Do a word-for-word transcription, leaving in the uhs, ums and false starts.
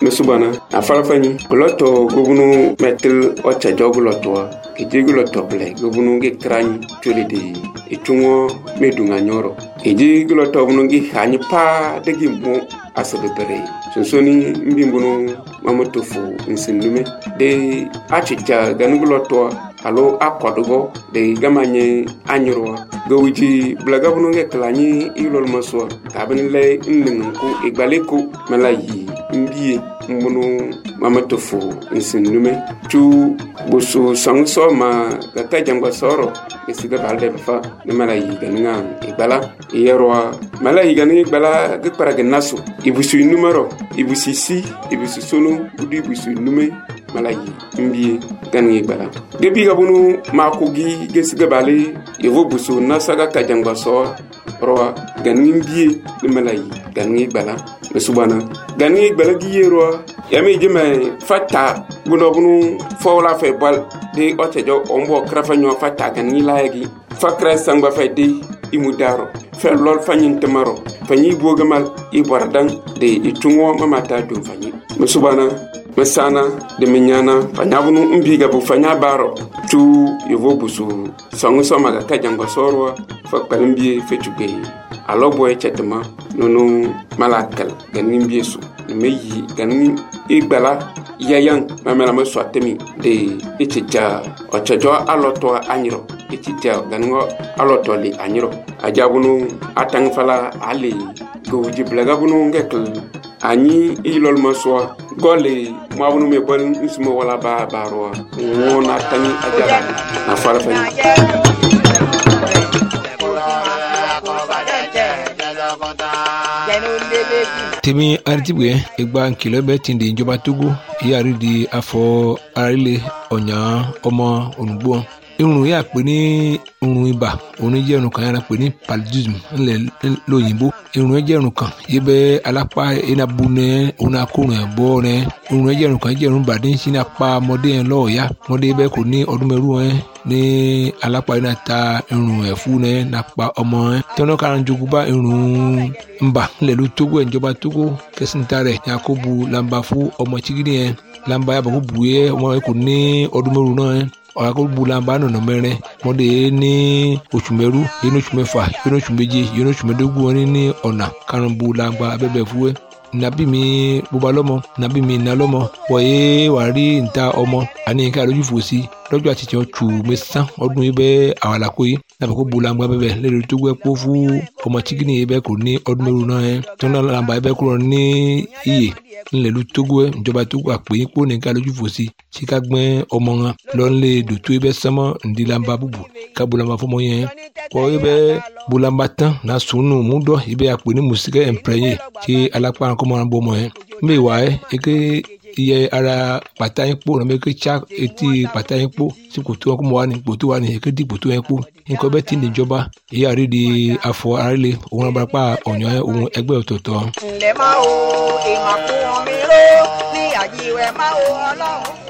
mesubana afalafani gloto gobunu metel ocha jogloto ejigloto ble gobunu ngi krani tulidi itungo medunga nyoro ejigloto bunu ngi hanyi pa degimbo asabere sonsoni mbimbuno mamotofu nsindume de achicha ganugloto alo akodogo de gamanye anyurwa gowiji blaga bunu ngi klani ilol maswa kabin le ndingu igbaleko malayi mbiye mbunu mamotofu nsindume tu busu sangso ma kaka jangwa soro esiga balde fa ne malayi ganinga igbala yerwa malayi ganinga igbala gikpara gnasu ibusu numero ibusu si ibusu solo budi ibusu nume malayi mbiye ganinga igbala debi gabunu makugi gesiga bale yevo busu nasaga kajangwa soro roa ganinga mbiye ne malayi ganinga igbala mesubana ganinga igbala giyerwa yami jeme fata buno bunu fola fe bal de otejo ombo krafa nyo fata ganinga layagi fakra sangba fe de imudaro fe lol fanyin temaro fanyi bogamal ibordan de itungo mamata dum fanyi mesubana mesana de minyana fanyabunu mbiga bu fanya baro tu yevo busu sangu somaga kajango sorwa fakpalimbi fe tugay alo boy chetma nono malakal ganin biesu meyi ganin igbala yayan mamela mo swatemi de ichicha ochajo aloto anyiro ichicha ganingo aloto li anyiro ajabunu atang fala ali goji blaga bunu ngekl ani ilol maswa gole mabunu me bol ismo wala ba barwa wona tani ajara na fala fani temi artibwe egba nkilo be tindi njoba Togo yari di afọ arile onya ọmọ onugbo irun ya pè ní irun ibà òun jẹ́ irun kan yàrá pè ní paludism ńlẹ̀ lóyìnbó irun jẹ́ irun kan yíbẹ̀ alápá enabu nẹ òun akórun ẹ̀ bọ́ nẹ irun jẹ́ irun kan jẹ́ irun bàdé sí ní apá ọmọdé yẹn lọ́ọ̀ọ́yá ọmọdé bẹ́ẹ̀ kò ní ọdún mẹ́rù ẹ̀ ní alápá yẹn ta irun ẹ̀fú nẹ nàpá ọmọ ẹ̀ tọ́nà kan jogun bá irun ńbà ńlẹ̀ ló Togo ẹ̀ ìjọba Togo kẹsìntà rẹ̀ yakubu lamba fún ọmọ chigidi yẹn lamba yàbọ̀ kó bu yẹ ọmọ yẹn kò ní ọdún mẹ́rù náà ẹ̀ ọ̀rọ̀ bulamba nọ̀nà mẹ́rin mọ́dé ní oṣù mẹ́rú yẹn ní oṣù mẹ́fà yẹn ní oṣù méje yẹn ní oṣù mẹ́dógún wọn ní ọ̀nà karùn-ún bulamba abẹ́bẹ̀ fúwẹ́ nabi mi bóba lọ́mọ nabi mi iná lọ́mọ wọ̀nyé wà rí níta ọmọ àní nǹkan àlójú fòsí lọ́jọ́ àti tiẹ̀ tù mí sán ọdún yìí bẹ́ẹ̀ àwọn àlàkó yìí nàbẹ̀ kó bulamba bẹ́ẹ̀ lẹ́nu tó gbẹ́ kó fún ọmọ chikini yìí bẹ́ẹ̀ kò ní ọdún mẹ́rù náà yẹn tó náà làǹbà yìí bẹ́ẹ̀ kúrò ní iyè ńlẹ̀lú Togo ẹ̀ ìjọba Togo àpè yín kó nìkan lójú fòsí tí ká gbẹ́ ọmọ wọn lọ́nlé dòtó ibẹ̀ sánmọ́ ndílamba búbu ká bulamba fọmọ yẹn kọ́ ibẹ̀ bulamba tán na sunu múdọ̀ ibẹ̀ àpè ní musikẹ́ ẹ̀mpẹ́yẹ tí alápá kọ́mọ́ bọ́ ọmọ yẹn mbẹ́ wà ẹ́ eke iye ara pàtà yín kpó nàbẹ́ eke tsa etí pàtà yín kpó tí kòtò wọn kó mọ wà ní kòtò wà ní eke di kòtò yẹn kpó nǹkan bẹ́ẹ̀ tí ní ìjọba èyí àrídìí afọ arílẹ̀ òun abarapá ọ̀yàn òun ẹgbẹ́ ọ̀tọ̀ọ̀tọ̀. ǹlẹ́ máa wo ìmọ̀kùnrin ró ní àjíwẹ̀ máa wo ọlọ́run.